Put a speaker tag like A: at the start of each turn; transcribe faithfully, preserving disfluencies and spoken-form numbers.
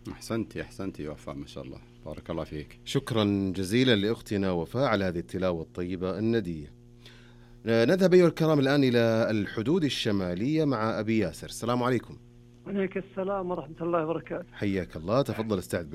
A: أحسنتي أحسنتي وفاء، ما شاء الله، بارك الله فيك.
B: شكرا جزيلا لأختنا وفاء على هذه التلاوة الطيبة الندية. نذهب أيها الكرام الآن إلى الحدود الشمالية مع أبي ياسر. السلام عليكم.
C: عليك السلام ورحمة الله وبركاته.
B: حياك الله، تفضل استعد.